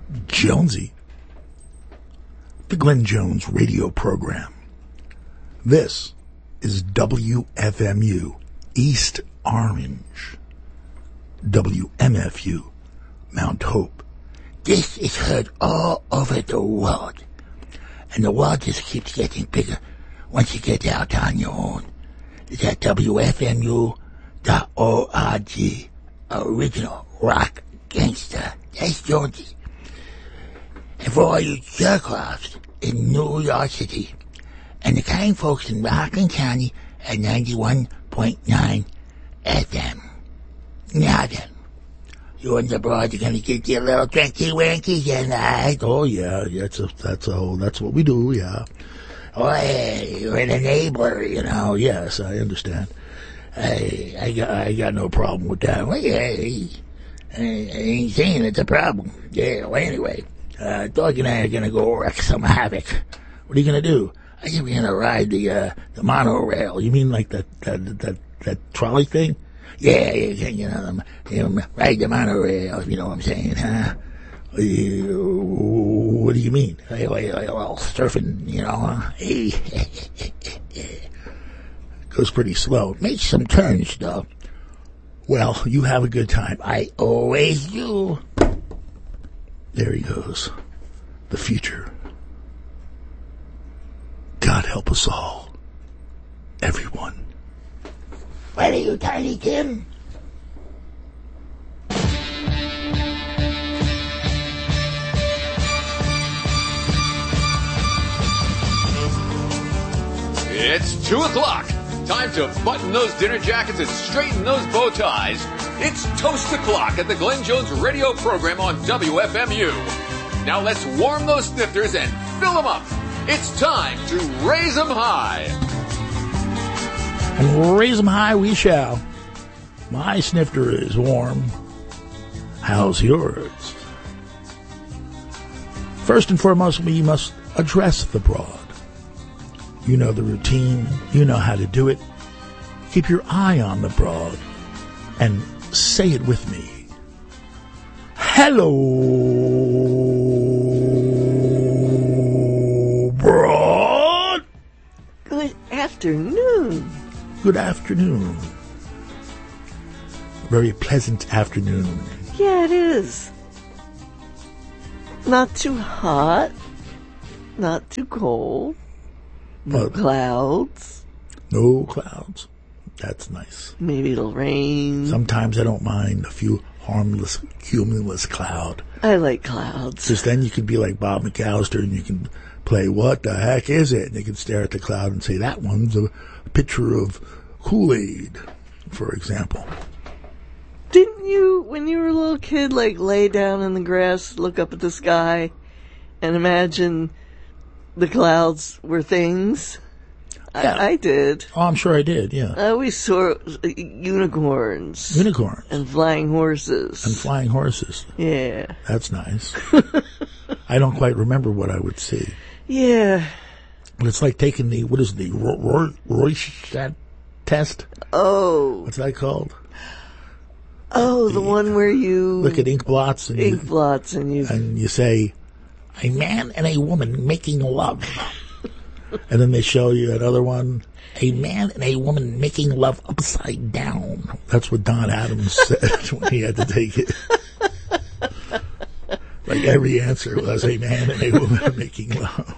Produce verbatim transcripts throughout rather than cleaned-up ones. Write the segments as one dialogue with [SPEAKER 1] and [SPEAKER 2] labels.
[SPEAKER 1] Jonesy. The Glenn Jones radio program. This is W F M U East Orange. W M F U Mount Hope. This is heard all over the world. And the world just keeps getting bigger once you get out on your own. It's at W F M U dot org. Original rock gangster. That's Jonesy. And for all you jerk-offs in New York City, and the kind folks in Rockland County at ninety-one point nine F M. Now then, you and the broad are going to get your little drinky wanky tonight. Oh, yeah, that's, a, that's, a, that's what we do, yeah. Oh, hey, you're an enabler, you know. Yes, I understand. I, I, got, I got no problem with that. Well, yeah, I, I ain't saying it's a problem. Yeah, well, anyway. Uh, Dog and I are gonna go wreak some havoc. What are you gonna do? I think we're gonna ride the, uh, the monorail. You mean like that, that, that, that trolley thing? Yeah, yeah, you know, you know, ride the monorail, you know what I'm saying, huh? What do you mean? Well, surfing, you know, goes pretty slow. Makes some turns, though. Well, you have a good time. I always do. There he goes. The future. God help us all. Everyone. What are you, Tiny Tim?
[SPEAKER 2] It's two o'clock. Time to button those dinner jackets and straighten those bow ties. It's Toast O'Clock at the Glenn Jones radio program on W F M U. Now let's warm those snifters and fill them up. It's time to raise them high.
[SPEAKER 1] And raise them high we shall. My snifter is warm. How's yours? First and foremost, we must address the broad. You know the routine. You know how to do it. Keep your eye on the broad and say it with me. Hello, broad.
[SPEAKER 3] Good afternoon.
[SPEAKER 1] Good afternoon. Very pleasant afternoon.
[SPEAKER 3] Yeah, it is. Not too hot. Not too cold. No
[SPEAKER 1] But
[SPEAKER 3] clouds.
[SPEAKER 1] No clouds. That's nice.
[SPEAKER 3] Maybe it'll rain.
[SPEAKER 1] Sometimes I don't mind a few harmless, cumulus cloud.
[SPEAKER 3] I like clouds.
[SPEAKER 1] Because then you can be like Bob McAllister and you can play, what the heck is it? And you can stare at the cloud and say, that one's a picture of Kool-Aid, for example.
[SPEAKER 3] Didn't you, when you were a little kid, like lay down in the grass, look up at the sky, and imagine the clouds were things?
[SPEAKER 1] Yeah.
[SPEAKER 3] I, I did.
[SPEAKER 1] Oh, I'm sure I did, yeah.
[SPEAKER 3] I always saw unicorns.
[SPEAKER 1] Unicorns.
[SPEAKER 3] And flying horses.
[SPEAKER 1] And flying horses.
[SPEAKER 3] Yeah.
[SPEAKER 1] That's nice. I don't quite remember what I would see.
[SPEAKER 3] Yeah.
[SPEAKER 1] But it's like taking the, what is it, the Roy, Rorschach test?
[SPEAKER 3] Oh.
[SPEAKER 1] What's that called?
[SPEAKER 3] Oh, the, the one where you
[SPEAKER 1] look at ink blots and
[SPEAKER 3] ink
[SPEAKER 1] you,
[SPEAKER 3] blots and you
[SPEAKER 1] and you say, a man and a woman making love. And then they show you another one, a man and a woman making love upside down. That's what Don Adams said when he had to take it. Like every answer was a man and a woman making love.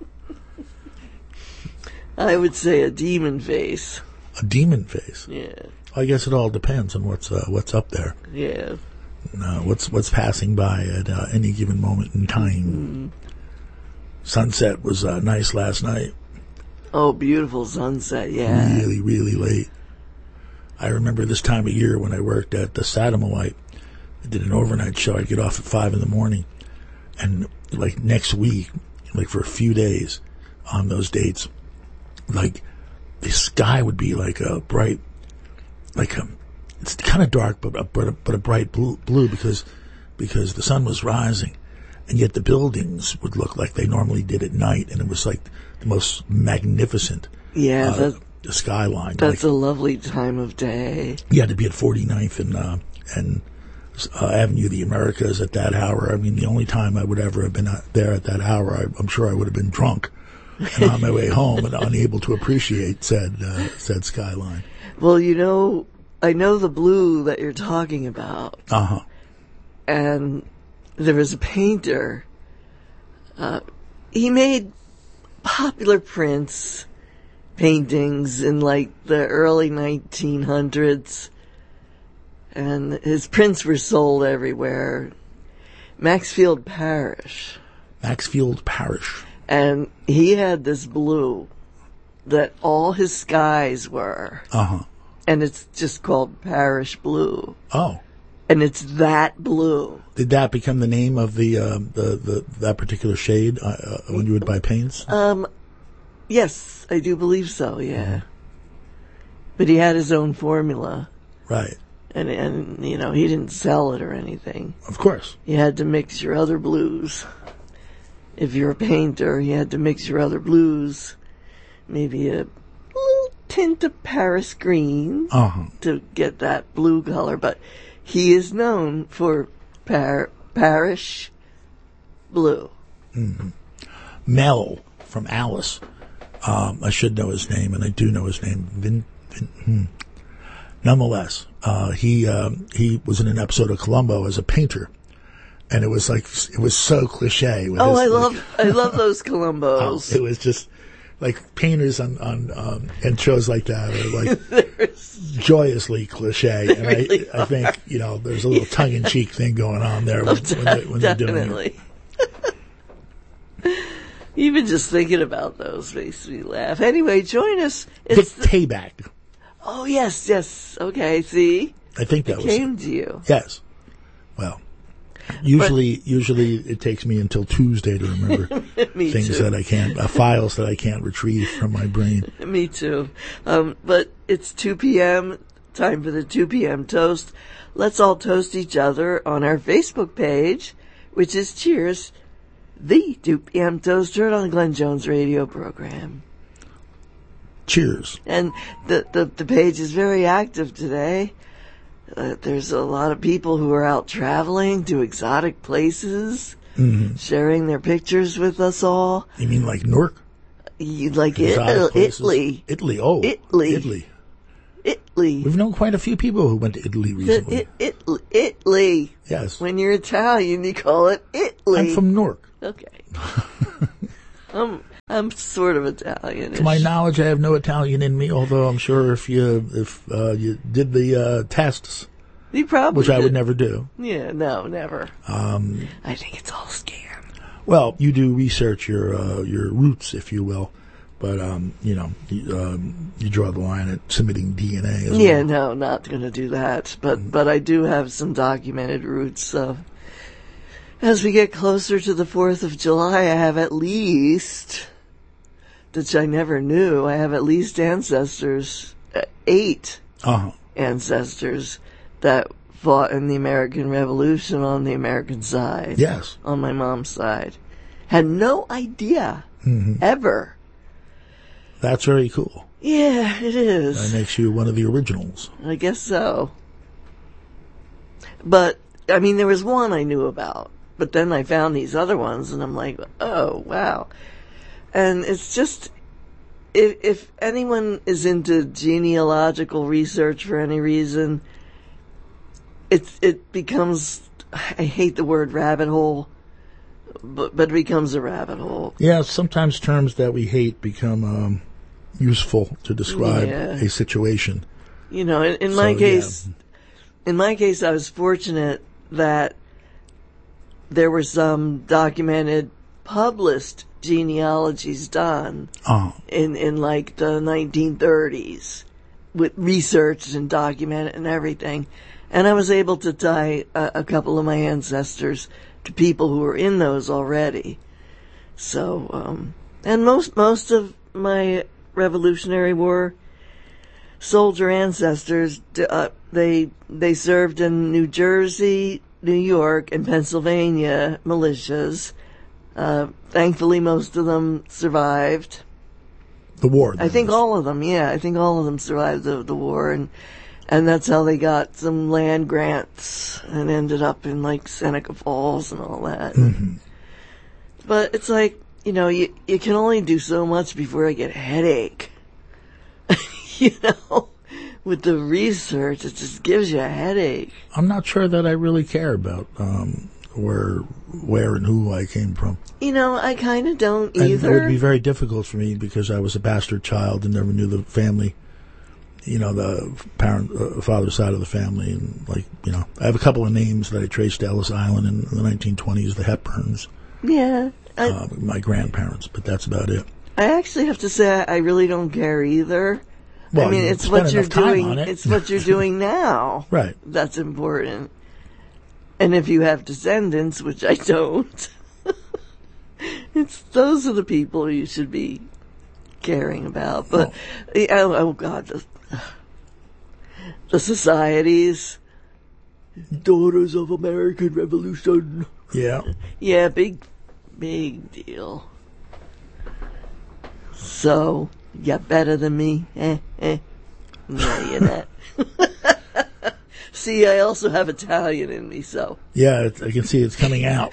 [SPEAKER 3] I would say a demon face.
[SPEAKER 1] A demon face?
[SPEAKER 3] Yeah.
[SPEAKER 1] I guess it all depends on what's uh, what's up there.
[SPEAKER 3] Yeah.
[SPEAKER 1] Uh, what's what's passing by at uh, any given moment in time. Mm. Sunset was uh, nice last night.
[SPEAKER 3] Oh, beautiful sunset, yeah.
[SPEAKER 1] Really, really late. I remember this time of year when I worked at the Satamowite. I did an overnight show. I'd get off at five in the morning. And, like, next week, like, for a few days on those dates, like, the sky would be like a bright, like a, it's kind of dark, but a, but a, but a bright blue, blue because, because the sun was rising. And yet the buildings would look like they normally did at night, and it was like the most magnificent
[SPEAKER 3] yeah,
[SPEAKER 1] uh,
[SPEAKER 3] that,
[SPEAKER 1] the skyline.
[SPEAKER 3] That's
[SPEAKER 1] like,
[SPEAKER 3] a lovely time of day.
[SPEAKER 1] You had to be at forty-ninth and uh, and uh, Avenue of the Americas at that hour. I mean, the only time I would ever have been there at that hour, I, I'm sure I would have been drunk and on my way home and unable to appreciate said uh, said skyline.
[SPEAKER 3] Well, you know, I know the blue that you're talking about.
[SPEAKER 1] Uh-huh.
[SPEAKER 3] And there was a painter. Uh, he made popular prints, paintings in like the early nineteen hundreds. And his prints were sold everywhere. Maxfield Parrish.
[SPEAKER 1] Maxfield Parrish.
[SPEAKER 3] And he had this blue that all his skies were.
[SPEAKER 1] Uh-huh.
[SPEAKER 3] And it's just called Parrish Blue.
[SPEAKER 1] Oh.
[SPEAKER 3] And it's that blue.
[SPEAKER 1] Did that become the name of the uh, the, the that particular shade uh, uh, when you would buy paints?
[SPEAKER 3] Um, yes, I do believe so, yeah. But he had his own formula.
[SPEAKER 1] Right.
[SPEAKER 3] And, and, you know, he didn't sell it or anything.
[SPEAKER 1] Of course.
[SPEAKER 3] You had to mix your other blues. If you're a painter, you had to mix your other blues. Maybe a little tint of Paris green
[SPEAKER 1] uh-huh.
[SPEAKER 3] to get that blue color. But he is known for par- Parrish Blue.
[SPEAKER 1] Mm-hmm. Mel from Alice. Um, I should know his name, and I do know his name. Vin, Vin, hmm. Nonetheless, uh, he um, he was in an episode of Columbo as a painter, and it was like it was so cliche. With
[SPEAKER 3] oh,
[SPEAKER 1] his,
[SPEAKER 3] I
[SPEAKER 1] like,
[SPEAKER 3] love I love those Columbos.
[SPEAKER 1] Oh, it was just like painters on on um, and shows like that are like joyously cliche. And
[SPEAKER 3] really
[SPEAKER 1] I I think you know there's a little tongue in cheek thing going on there when, when, they, when they're doing it.
[SPEAKER 3] Even just thinking about those makes me laugh. Anyway, join us. It's
[SPEAKER 1] Dick Tayback.
[SPEAKER 3] Oh, yes, yes. Okay, see?
[SPEAKER 1] I think that
[SPEAKER 3] it
[SPEAKER 1] was
[SPEAKER 3] came to you.
[SPEAKER 1] Yes. Well, usually, but, usually it takes me until Tuesday to remember things
[SPEAKER 3] too.
[SPEAKER 1] that I can't, uh, files that I can't retrieve from my brain.
[SPEAKER 3] Me too. Um, but it's two p.m., time for the two p.m. toast. Let's all toast each other on our Facebook page, which is Cheers, the two p.m. toast heard on the Glenn Jones radio program.
[SPEAKER 1] Cheers.
[SPEAKER 3] And the, the, the page is very active today. Uh, there's a lot of people who are out traveling to exotic places,
[SPEAKER 1] mm-hmm.
[SPEAKER 3] sharing their pictures with us all.
[SPEAKER 1] You mean like Newark?
[SPEAKER 3] You like it, uh, Italy.
[SPEAKER 1] Italy, oh.
[SPEAKER 3] Italy.
[SPEAKER 1] Italy.
[SPEAKER 3] Italy.
[SPEAKER 1] We've known quite a few people who went to Italy recently.
[SPEAKER 3] It, it, it, Italy.
[SPEAKER 1] Yes.
[SPEAKER 3] When you're Italian, you call it Italy.
[SPEAKER 1] I'm from Newark.
[SPEAKER 3] Okay. I'm, I'm sort of Italian.
[SPEAKER 1] To my knowledge, I have no Italian in me, although I'm sure if you if uh, you did the uh, tests,
[SPEAKER 3] you probably
[SPEAKER 1] which
[SPEAKER 3] did.
[SPEAKER 1] I would never do.
[SPEAKER 3] Yeah, no, never.
[SPEAKER 1] Um,
[SPEAKER 3] I think it's all scam.
[SPEAKER 1] Well, you do research your uh, your roots, if you will, but um, you know you, um, you draw the line at submitting D N A. As
[SPEAKER 3] yeah,
[SPEAKER 1] well.
[SPEAKER 3] no, not going to do that. But mm. but I do have some documented roots. Uh, as we get closer to the Fourth of July, I have at least, which I never knew, I have at least ancestors, uh, eight
[SPEAKER 1] uh-huh.
[SPEAKER 3] ancestors that fought in the American Revolution on the American side.
[SPEAKER 1] Yes.
[SPEAKER 3] On my mom's side. Had no idea,
[SPEAKER 1] mm-hmm.
[SPEAKER 3] ever.
[SPEAKER 1] That's very cool.
[SPEAKER 3] Yeah, it is.
[SPEAKER 1] That makes you one of the originals.
[SPEAKER 3] I guess so. But, I mean, there was one I knew about. But then I found these other ones, and I'm like, oh, wow. And it's just, if, if anyone is into genealogical research for any reason, it, it becomes, I hate the word rabbit hole, but, but it becomes a rabbit hole.
[SPEAKER 1] Yeah, sometimes terms that we hate become um, useful to describe
[SPEAKER 3] yeah.
[SPEAKER 1] a situation.
[SPEAKER 3] You know, in, in
[SPEAKER 1] so,
[SPEAKER 3] my case,
[SPEAKER 1] yeah.
[SPEAKER 3] in my case, I was fortunate that there were some documented, published genealogies done
[SPEAKER 1] uh-huh.
[SPEAKER 3] in, in like the nineteen thirties with researched and documented and everything. And I was able to tie a, a couple of my ancestors to people who were in those already. So, um, and most, most of my Revolutionary War soldier ancestors, uh, they, they served in New Jersey, New York, and Pennsylvania militias. Uh, thankfully, most of them survived.
[SPEAKER 1] The war.
[SPEAKER 3] I think all of them, yeah. I think all of them survived the, the war. And And that's how they got some land grants and ended up in, like, Seneca Falls and all that.
[SPEAKER 1] Mm-hmm.
[SPEAKER 3] But it's like, you know, you, you can only do so much before I get a headache. You know? With the research, it just gives you a headache.
[SPEAKER 1] I'm not sure that I really care about um, where where and who I came from.
[SPEAKER 3] You know, I kind of don't
[SPEAKER 1] And
[SPEAKER 3] either.
[SPEAKER 1] it would be very difficult for me because I was a bastard child and never knew the family. You know, the parent, uh, father side of the family, and like, you know, I have a couple of names that I traced to Ellis Island in the nineteen twenties, the Hepburns,
[SPEAKER 3] Yeah. I,
[SPEAKER 1] uh, my grandparents, but that's about it.
[SPEAKER 3] I actually have to say I really don't care either.
[SPEAKER 1] Well,
[SPEAKER 3] I mean,
[SPEAKER 1] you
[SPEAKER 3] it's
[SPEAKER 1] spent
[SPEAKER 3] what you're
[SPEAKER 1] enough time
[SPEAKER 3] doing.
[SPEAKER 1] on it.
[SPEAKER 3] It's what you're doing now.
[SPEAKER 1] Right.
[SPEAKER 3] That's important. And if you have descendants, which I don't, it's those are the people you should be caring about. But oh, oh, oh God, the, the societies, Daughters of American Revolution.
[SPEAKER 1] Yeah.
[SPEAKER 3] Yeah, big, big deal. So, you're better than me? Eh, eh. No, you're not. See, I also have Italian in me, so.
[SPEAKER 1] Yeah, it, I can see it's coming out.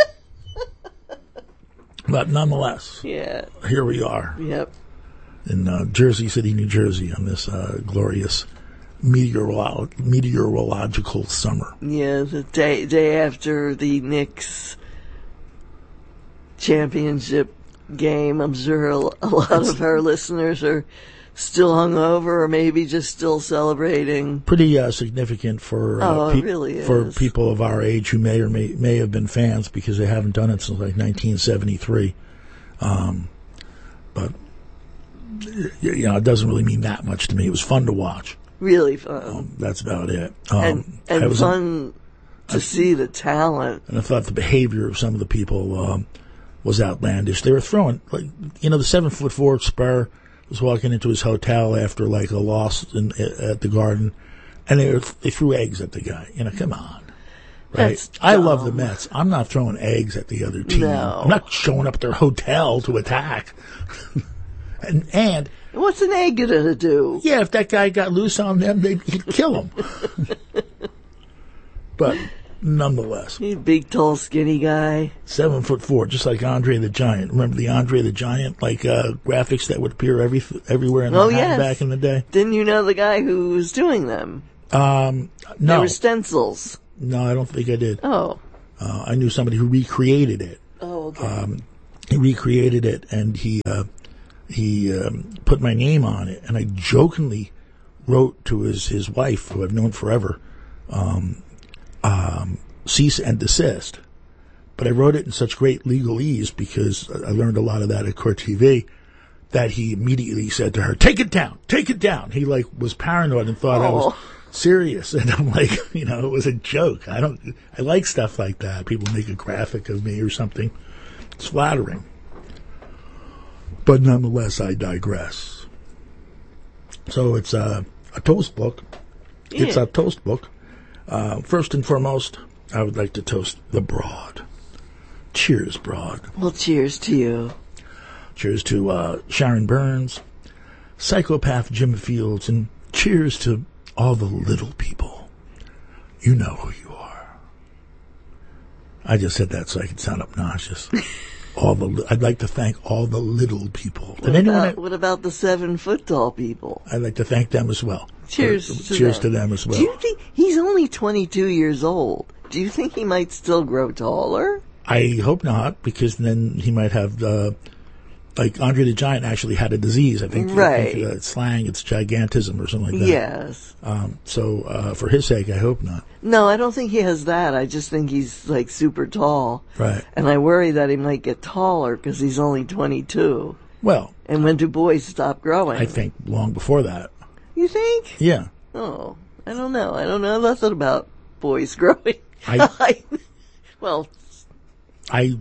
[SPEAKER 1] But nonetheless,
[SPEAKER 3] Yeah.
[SPEAKER 1] here we are
[SPEAKER 3] Yep.
[SPEAKER 1] in uh, Jersey City, New Jersey, on this uh, glorious meteorolo- meteorological summer.
[SPEAKER 3] Yeah, the day, day after the Knicks championship game, I'm sure a, a lot of our listeners are still hungover or maybe just still celebrating.
[SPEAKER 1] Pretty uh, significant for uh,
[SPEAKER 3] Oh, it really
[SPEAKER 1] for
[SPEAKER 3] is.
[SPEAKER 1] people of our age who may or may may have been fans because they haven't done it since like nineteen seventy-three. Um, but y- you know, it doesn't really mean that much to me. It was fun to watch.
[SPEAKER 3] Really fun.
[SPEAKER 1] Um, that's about it. Um,
[SPEAKER 3] and
[SPEAKER 1] I
[SPEAKER 3] and
[SPEAKER 1] was,
[SPEAKER 3] fun to
[SPEAKER 1] I-
[SPEAKER 3] see the talent.
[SPEAKER 1] And I thought the behavior of some of the people um, was outlandish. They were throwing, like, you know, the seven foot four Spur was walking into his hotel after like a loss in, at the Garden, and they were, they threw eggs at the guy. You know, come on, right?
[SPEAKER 3] That's
[SPEAKER 1] I love the
[SPEAKER 3] dumb.
[SPEAKER 1] Mets. I'm not throwing eggs at the other team.
[SPEAKER 3] No.
[SPEAKER 1] I'm not showing up at their hotel to attack. and and
[SPEAKER 3] What's an egg gonna do?
[SPEAKER 1] yeah, if that guy got loose on them, they'd he'd kill him. But nonetheless,
[SPEAKER 3] He's a big, tall, skinny guy.
[SPEAKER 1] seven foot four, just like Andre the Giant. Remember the Andre the Giant, like uh, graphics that would appear every everywhere in
[SPEAKER 3] Oh,
[SPEAKER 1] Manhattan
[SPEAKER 3] yes.
[SPEAKER 1] back in the day?
[SPEAKER 3] Didn't you know the guy who was doing them?
[SPEAKER 1] Um,
[SPEAKER 3] They
[SPEAKER 1] no,
[SPEAKER 3] were stencils.
[SPEAKER 1] no, I don't think I did.
[SPEAKER 3] Oh.
[SPEAKER 1] Uh, I knew somebody who recreated it.
[SPEAKER 3] Oh, okay.
[SPEAKER 1] Um, he recreated it, and he uh, he um, put my name on it, and I jokingly wrote to his his wife, who I've known forever, um, um, cease and desist. But I wrote it in such great legalese because I learned a lot of that at Court T V that he immediately said to her, "Take it down, take it down." He like was paranoid and thought I was
[SPEAKER 3] Oh.
[SPEAKER 1] serious, and I'm like, you know, it was a joke. I don't, I like stuff like that. People make a graphic of me or something. It's flattering. But nonetheless, I digress. So it's a, a toast book. It's
[SPEAKER 3] Yeah.
[SPEAKER 1] a toast book. Uh, first and foremost, I would like to toast the Broad. Cheers, Broad.
[SPEAKER 3] Well, cheers to you.
[SPEAKER 1] Cheers to uh, Sharon Burns, Psychopath Jim Fields, and cheers to all the little people. You know who you are. I just said that so I could sound obnoxious. all the li- I'd like to thank all the little people. Did
[SPEAKER 3] What
[SPEAKER 1] anyone?
[SPEAKER 3] about, what about the seven foot tall people?
[SPEAKER 1] I'd like to thank them as well.
[SPEAKER 3] Cheers
[SPEAKER 1] Uh,
[SPEAKER 3] to
[SPEAKER 1] cheers
[SPEAKER 3] them.
[SPEAKER 1] to them as well.
[SPEAKER 3] Do you think he's only twenty-two years old? Do you think he might still grow taller?
[SPEAKER 1] I hope not, because then he might have, uh, like Andre the Giant actually had a disease. I think,
[SPEAKER 3] Right.
[SPEAKER 1] I think uh, slang, it's gigantism or something like that.
[SPEAKER 3] Yes.
[SPEAKER 1] Um, so uh, for his sake, I hope not.
[SPEAKER 3] No, I don't think he has that. I just think he's like super tall.
[SPEAKER 1] Right.
[SPEAKER 3] And I worry that he might get taller because he's only twenty-two.
[SPEAKER 1] Well,
[SPEAKER 3] And when do boys stop growing?
[SPEAKER 1] I think long before that.
[SPEAKER 3] You think?
[SPEAKER 1] Yeah.
[SPEAKER 3] Oh, I don't know. I don't know nothing about boys growing.
[SPEAKER 1] I-
[SPEAKER 3] well,
[SPEAKER 1] I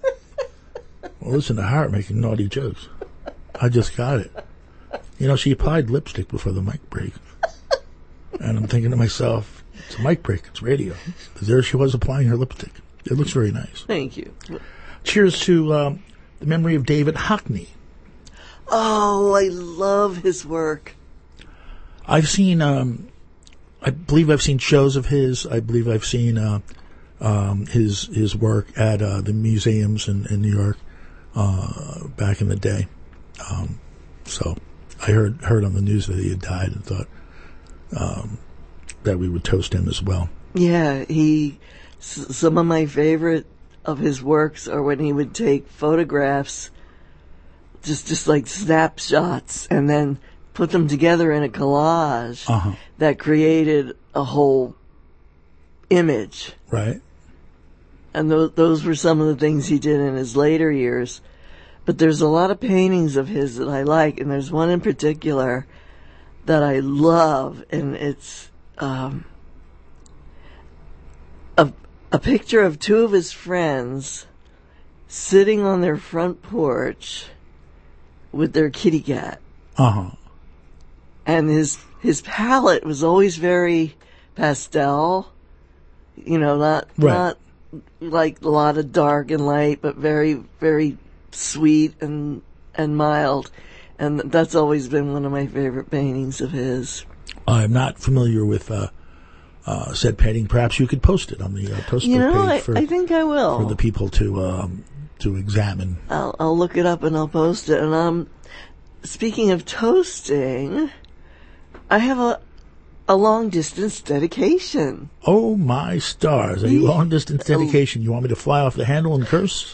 [SPEAKER 1] well, listen to her making naughty jokes. I just got it. You know, she applied lipstick before the mic break, and I'm thinking to myself, "It's a mic break. It's radio." Because there she was applying her lipstick. It looks very nice.
[SPEAKER 3] thank you.
[SPEAKER 1] Cheers to um, the memory of David Hockney.
[SPEAKER 3] Oh, I love his work.
[SPEAKER 1] I've seen um, I believe I've seen shows of his. I believe I've seen uh, um, his his work at uh, the museums in, in New York uh, back in the day. Um, so I heard heard on the news that he had died and thought um, that we would toast him as well.
[SPEAKER 3] Yeah, he. S- some of my favorite of his works are when he would take photographs, just just like snapshots, and then put them together in a collage
[SPEAKER 1] uh-huh.
[SPEAKER 3] that created a whole image.
[SPEAKER 1] Right.
[SPEAKER 3] And th- those were some of the things he did in his later years. But there's a lot of paintings of his that I like, and there's one in particular that I love, and it's um, a, a picture of two of his friends sitting on their front porch with their kitty cat.
[SPEAKER 1] Uh-huh.
[SPEAKER 3] And his his palette was always very pastel, you know, not
[SPEAKER 1] right.
[SPEAKER 3] not like a lot of dark and light, but very very sweet and and mild. And that's always been one of my favorite paintings of his.
[SPEAKER 1] I'm not familiar with uh, uh, said painting. Perhaps you could post it on the uh, Toaster
[SPEAKER 3] you know,
[SPEAKER 1] page
[SPEAKER 3] I,
[SPEAKER 1] for
[SPEAKER 3] I think I will
[SPEAKER 1] for the people to um, to examine.
[SPEAKER 3] I'll, I'll look it up and I'll post it. And um, speaking of toasting, I have a a long distance dedication.
[SPEAKER 1] Oh my stars! A long distance dedication. You want me to fly off the handle and curse?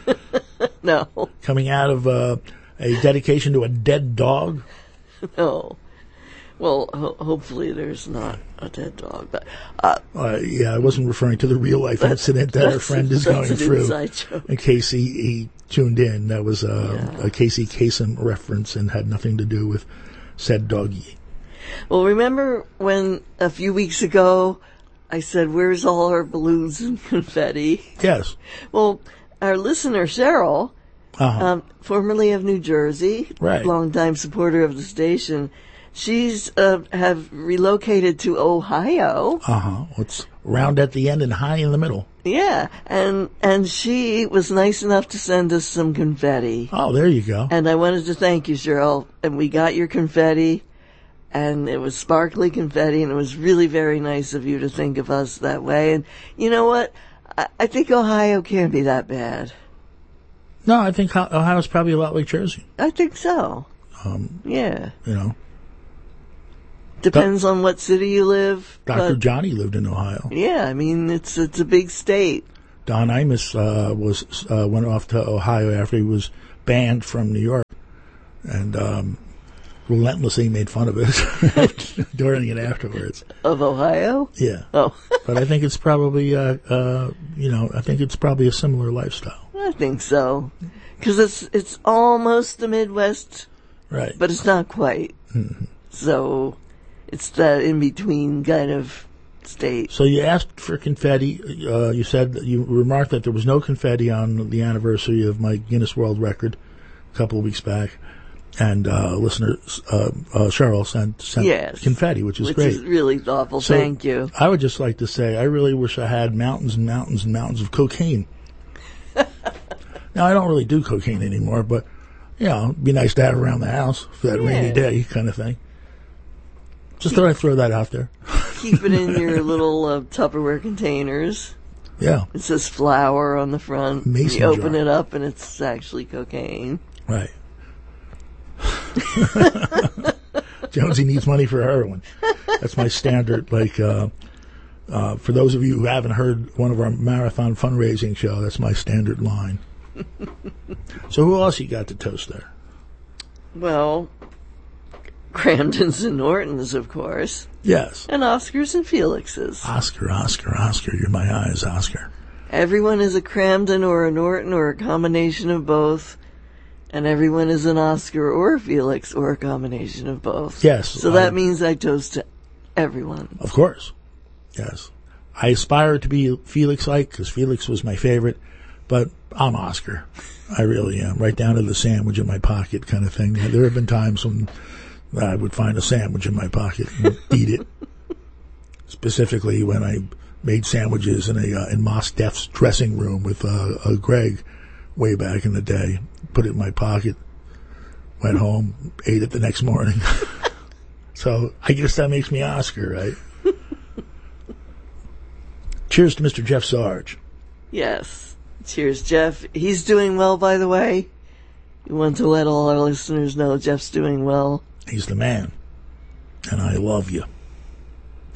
[SPEAKER 3] No.
[SPEAKER 1] Coming out of uh, a dedication to a dead dog?
[SPEAKER 3] No. Well, ho- hopefully there's not a dead dog, but uh,
[SPEAKER 1] uh, yeah, I wasn't referring to the real life incident that our friend is going through. In case he, he tuned in, that was uh, yeah. a Casey Kasem reference and had nothing to do with said doggy.
[SPEAKER 3] Well, remember when a few weeks ago I said, "Where's all our balloons and confetti?"
[SPEAKER 1] Yes.
[SPEAKER 3] Well, our listener Cheryl,
[SPEAKER 1] uh-huh.
[SPEAKER 3] um, formerly of New Jersey,
[SPEAKER 1] right.
[SPEAKER 3] longtime supporter of the station. She's uh, have relocated to Ohio.
[SPEAKER 1] Uh huh. It's round at the end and high in the middle.
[SPEAKER 3] Yeah, and and she was nice enough to send us some confetti.
[SPEAKER 1] Oh, there you go.
[SPEAKER 3] And I wanted to thank you, Cheryl. And we got your confetti, and it was sparkly confetti, and it was really very nice of you to think of us that way. And you know what? I, I think Ohio can't be that bad.
[SPEAKER 1] No, I think Ohio's probably a lot like Jersey.
[SPEAKER 3] I think so.
[SPEAKER 1] Um,
[SPEAKER 3] yeah.
[SPEAKER 1] You know.
[SPEAKER 3] Depends Do- on what city you live.
[SPEAKER 1] Doctor Johnny lived in Ohio.
[SPEAKER 3] Yeah, I mean, it's it's a big state.
[SPEAKER 1] Don Imus uh, was uh, went off to Ohio after he was banned from New York, and um, relentlessly made fun of it during and afterwards.
[SPEAKER 3] Of Ohio?
[SPEAKER 1] Yeah.
[SPEAKER 3] Oh.
[SPEAKER 1] But I think it's probably, uh, uh, you know, I think it's probably a similar lifestyle.
[SPEAKER 3] I think so. Because it's, it's almost the Midwest.
[SPEAKER 1] Right.
[SPEAKER 3] But it's not quite.
[SPEAKER 1] Mm-hmm.
[SPEAKER 3] So it's that in-between kind of state.
[SPEAKER 1] So you asked for confetti. Uh, you said, you remarked that there was no confetti on the anniversary of my Guinness World Record a couple of weeks back. And uh, listener uh, uh, Cheryl sent, sent
[SPEAKER 3] yes.
[SPEAKER 1] confetti, which is
[SPEAKER 3] which
[SPEAKER 1] great.
[SPEAKER 3] Which is really thoughtful.
[SPEAKER 1] So
[SPEAKER 3] Thank you.
[SPEAKER 1] I would just like to say I really wish I had mountains and mountains and mountains of cocaine. Now, I don't really do cocaine anymore, but, you know, it'd be nice to have around the house for that
[SPEAKER 3] yeah.
[SPEAKER 1] rainy day kind of thing. Just thought I'd throw that out there.
[SPEAKER 3] Keep it in your little uh, Tupperware containers.
[SPEAKER 1] Yeah.
[SPEAKER 3] It says flour on the front.
[SPEAKER 1] Mason
[SPEAKER 3] you open
[SPEAKER 1] jar.
[SPEAKER 3] it up and it's actually cocaine.
[SPEAKER 1] Right. Jonesy needs money for heroin. That's my standard. Like, uh, uh, for those of you who haven't heard one of our marathon fundraising show, that's my standard line. So who else you got to toast there?
[SPEAKER 3] Well, Cramtons and Nortons, of course.
[SPEAKER 1] Yes.
[SPEAKER 3] And Oscars and Felixes.
[SPEAKER 1] Oscar, Oscar, Oscar. You're my eyes, Oscar.
[SPEAKER 3] Everyone is a Cramton or a Norton or a combination of both. And everyone is an Oscar or a Felix or a combination of both.
[SPEAKER 1] Yes.
[SPEAKER 3] So
[SPEAKER 1] I,
[SPEAKER 3] that means I toast to everyone.
[SPEAKER 1] Of course. Yes. I aspire to be Felix-like because Felix was my favorite, but I'm Oscar. I really am. Right down to the sandwich in my pocket kind of thing. There have been times when I would find a sandwich in my pocket and eat it. Specifically when I made sandwiches in a uh, in Mos Def's dressing room with uh, uh, Greg way back in the day. Put it in my pocket, went home, ate it the next morning. So I guess that makes me Oscar, right? Cheers to Mister Jeff Sarge.
[SPEAKER 3] Yes. Cheers, Jeff. He's doing well, by the way. We want to let all our listeners know Jeff's doing well.
[SPEAKER 1] He's the man. And I love you.